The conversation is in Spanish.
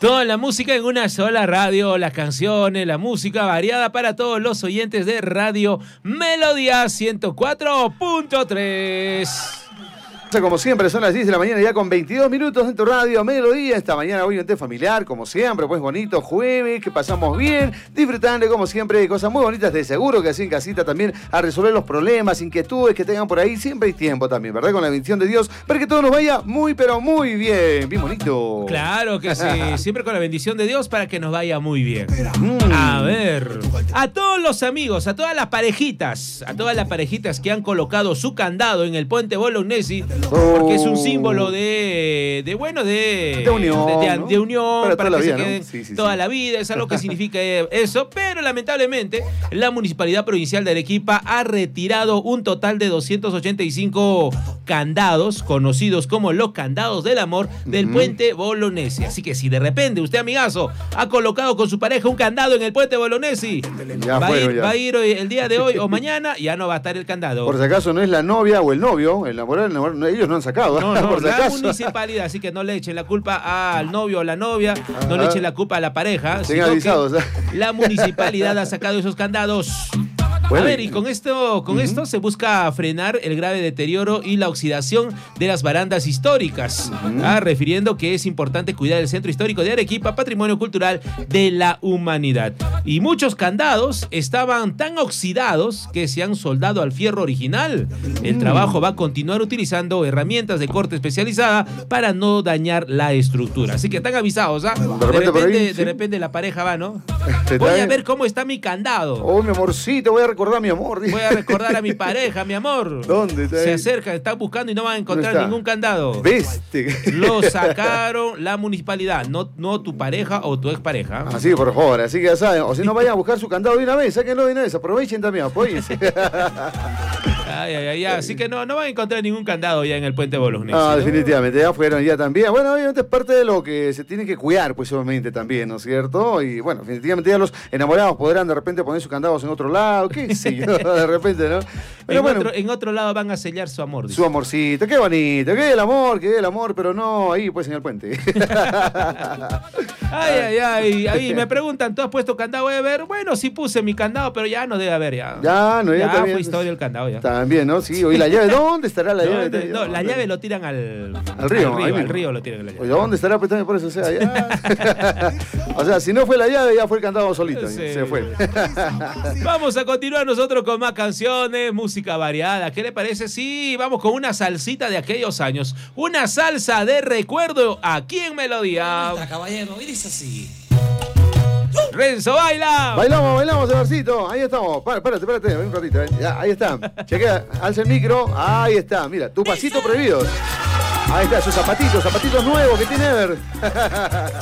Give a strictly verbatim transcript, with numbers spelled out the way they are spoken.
Toda la música en una sola radio, las canciones, la música variada para todos los oyentes de Radio Melodía ciento cuatro punto tres. Como siempre, son las diez de la mañana ya con veintidós minutos en tu radio Melodía. Esta mañana obviamente familiar, como siempre, pues bonito jueves, que pasamos bien, disfrutando como siempre de cosas muy bonitas, de seguro que así en casita también a resolver los problemas, inquietudes que tengan por ahí. Siempre hay tiempo también, ¿verdad? Con la bendición de Dios, para que todo nos vaya muy, pero muy bien, bien bonito. Claro que sí, siempre con la bendición de Dios para que nos vaya muy bien. Mm. A ver, a todos los amigos, a todas las parejitas, a todas las parejitas que han colocado su candado en el puente Bolognesi, porque es un símbolo de, de bueno, de, de unión, de, de, ¿no? de unión, para, para para toda que la se vida, queden ¿no? sí, sí, toda sí. la vida, es algo que significa eso, pero lamentablemente la Municipalidad Provincial de Arequipa ha retirado un total de doscientos ochenta y cinco candados, conocidos como los candados del amor, del uh-huh. puente Bolognesi. Así que si de repente usted, amigazo, ha colocado con su pareja un candado en el puente Bolognesi, va, fueron, a ir, va a ir el día de hoy o mañana, ya no va a estar el candado. Por si acaso no es la novia o el novio, el enamorado, el enamorado, ellos no han sacado. No, no, por si la acaso. municipalidad, así que no le echen la culpa al novio o la novia, Ajá. no le echen la culpa a la pareja. Tengan avisados. ¿eh? La municipalidad ha sacado esos candados. Bueno, a ver, y con esto, con uh-huh. esto se busca frenar el grave deterioro y la oxidación de las barandas históricas, uh-huh. ah, refiriendo que es importante cuidar el centro histórico de Arequipa, patrimonio cultural de la humanidad. Y muchos candados estaban tan oxidados que se han soldado al fierro original. El trabajo va a continuar utilizando herramientas de corte especializada para no dañar la estructura. Así que están avisados, ¿ah? De repente, de repente, ahí, de ¿sí? repente la pareja va, ¿no? Voy a ver cómo está mi candado. Oh, mi amorcito, voy a recordar a mi amor. Voy a recordar a mi pareja, mi amor. ¿Dónde está? Se acerca, está buscando y no van a encontrar ningún candado. ¿Viste? Lo sacaron la municipalidad, no, no tu pareja o tu expareja. Así, por favor, así que ya saben. O si no, vayan a buscar su candado de una vez, sáquenlo de una vez, aprovechen también, apóyense. Ay, ay, ay, así que no, no van a encontrar ningún candado ya en el puente Bolognesi. No, ¿no? definitivamente, ya fueron ya también. Bueno, obviamente es parte de lo que se tiene que cuidar, pues obviamente también, ¿no es cierto? Y bueno, definitivamente ya los enamorados podrán de repente poner sus candados en otro lado, qué sé yo, de repente, ¿no? Pero en, bueno, otro, en otro lado van a sellar su amor. Dice. Su amorcito, qué bonito, qué el amor, qué el amor, pero no ahí pues en el puente. Ay, ay, ay, ahí me preguntan, ¿tú has puesto candado? Voy a ver, bueno, sí puse mi candado, pero ya no debe haber ya. Ya, no, ya, ya también. fue historia el candado ya. También, ¿no? Sí, oye, la llave, ¿dónde estará la no, llave? No, no, la llave lo tiran al, al río. Al río, al río lo tiran la llave. Oye, ¿dónde estará? Pues también por eso, o sea, ya. O sea, si no fue la llave, ya fue el candado solito, sí. Se fue. Vamos a continuar nosotros con más canciones, música variada. ¿Qué le parece? Sí, vamos con una salsita de aquellos años. Una salsa de recuerdo aquí en Melodía. Está, caballero, y dice así. Renzo, baila. Bailamos, bailamos, Evarcito. Ahí estamos. Espérate, espérate, ven un ratito. ¿eh? Ya, ahí está. Chequea, alza el micro. Ahí está. Mira, tu pasito prohibido. Ahí está, sus zapatitos, zapatitos nuevos que tiene Ever.